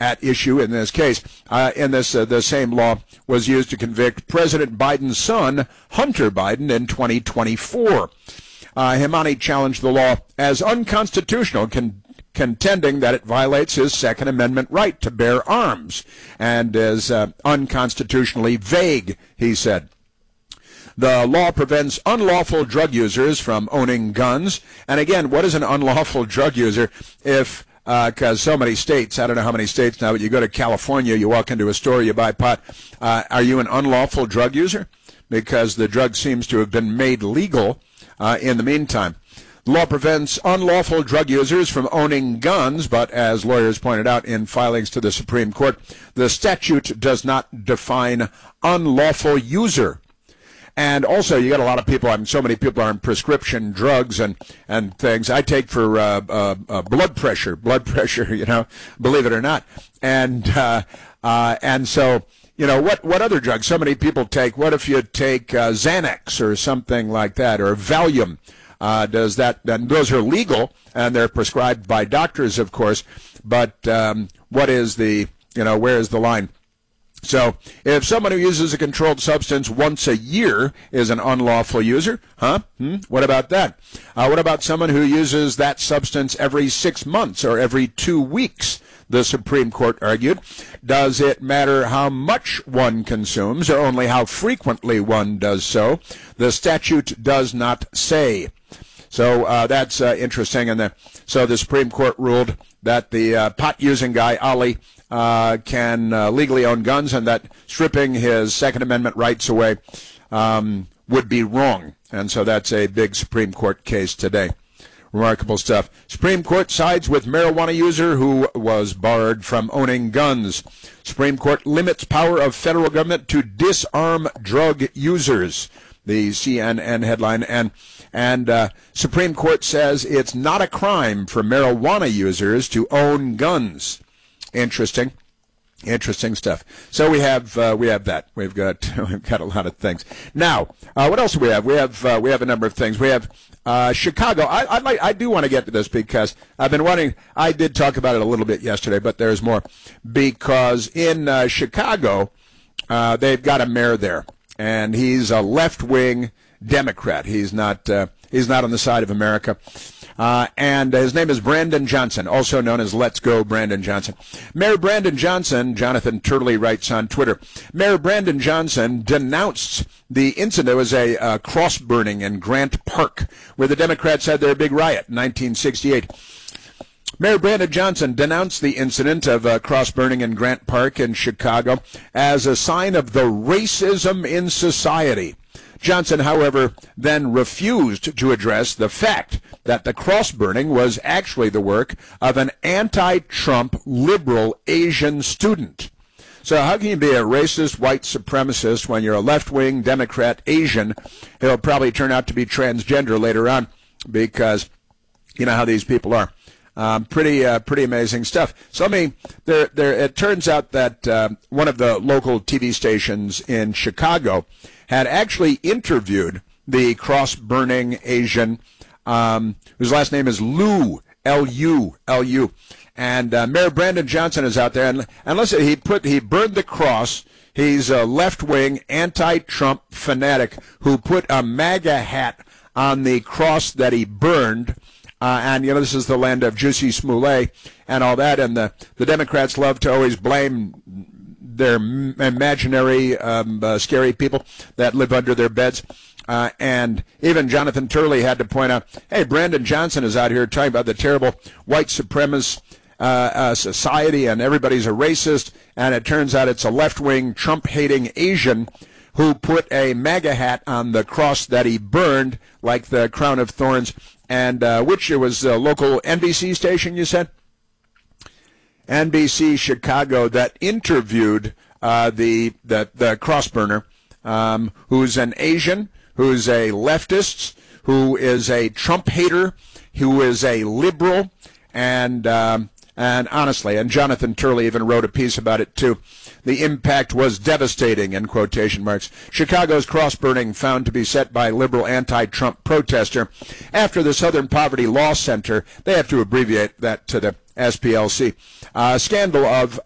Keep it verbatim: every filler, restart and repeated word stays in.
at issue in this case. Uh, in this, uh, the same law was used to convict President Biden's son, Hunter Biden, in twenty twenty-four. Uh, Hemani challenged the law as unconstitutional, con- contending that it violates his Second Amendment right to bear arms and is uh, unconstitutionally vague, he said. The law prevents unlawful drug users from owning guns. And again, what is an unlawful drug user? If, because uh, so many states, I don't know how many states now, but you go to California, you walk into a store, you buy pot. Uh, are you an unlawful drug user? Because the drug seems to have been made legal uh, in the meantime. The law prevents unlawful drug users from owning guns, but as lawyers pointed out in filings to the Supreme Court, the statute does not define unlawful user. And also, you got a lot of people, I mean, so many people are on prescription drugs and, and things. I take for uh, uh, uh, blood pressure, blood pressure, you know, believe it or not. And uh, uh, and so, you know, what, what other drugs? So many people take, what if you take uh, Xanax or something like that, or Valium? Uh, does that, and those are legal, and they're prescribed by doctors, of course, but um, what is the, you know, where is the line? So if someone who uses a controlled substance once a year is an unlawful user, huh? Hmm? What about that? Uh, what about someone who uses that substance every six months or every two weeks? The Supreme Court argued. Does it matter how much one consumes or only how frequently one does so? The statute does not say. So uh, that's uh, interesting. And the, so the Supreme Court ruled that the uh, pot-using guy, Ali, uh, can uh, legally own guns, and that stripping his Second Amendment rights away um, would be wrong. And so that's a big Supreme Court case today. Remarkable stuff. Supreme Court sides with marijuana user who was barred from owning guns. Supreme Court limits power of federal government to disarm drug users. The C N N headline. And and uh, Supreme Court says it's not a crime for marijuana users to own guns. Interesting. Interesting stuff. So we have uh, we have that. We've got we've got a lot of things. Now, uh, what else do we have? We have uh, we have a number of things. We have uh, Chicago. I I'd like I do want to get to this because I've been wanting. I did talk about it a little bit yesterday, but there's more. Because in uh, Chicago, uh, they've got a mayor there, and he's a left-wing Democrat. He's not uh, he's not on the side of America. Uh, and his name is Brandon Johnson, also known as Let's Go Brandon Johnson. Mayor Brandon Johnson, Jonathan Turley writes on Twitter, Mayor Brandon Johnson denounced the incident. There was a uh, cross burning in Grant Park where the Democrats had their big riot in nineteen sixty-eight. Mayor Brandon Johnson denounced the incident of uh, cross burning in Grant Park in Chicago as a sign of the racism in society. Johnson, however, then refused to address the fact that the cross-burning was actually the work of an anti-Trump liberal Asian student. So how can you be a racist white supremacist when you're a left-wing Democrat Asian? He'll probably turn out to be transgender later on because you know how these people are. Um, pretty, uh, pretty amazing stuff. So let me, there, there, it turns out that uh, one of the local T V stations in Chicago had actually interviewed the cross-burning Asian, um, whose last name is Liu, L U, L U. And uh, Mayor Brandon Johnson is out there, and, and listen, he put, he burned the cross. He's a left-wing, anti-Trump fanatic who put a MAGA hat on the cross that he burned. Uh, and, you know, this is the land of Jussie Smollett and all that. And the, the Democrats love to always blame their imaginary, um, uh, scary people that live under their beds. Uh, and even Jonathan Turley had to point out, hey, Brandon Johnson is out here talking about the terrible white supremacist uh, uh, society and everybody's a racist. And it turns out it's a left-wing, Trump-hating Asian who put a MAGA hat on the cross that he burned, like the crown of thorns. And uh, which it was a local N B C station, you said? N B C Chicago that interviewed uh, the, the the cross burner, um, who's an Asian, who's a leftist, who is a Trump hater, who is a liberal, and um, and honestly, and Jonathan Turley even wrote a piece about it too. The impact was devastating, in quotation marks. Chicago's cross-burning found to be set by liberal anti-Trump protester after the Southern Poverty Law Center, they have to abbreviate that to the S P L C, uh, scandal of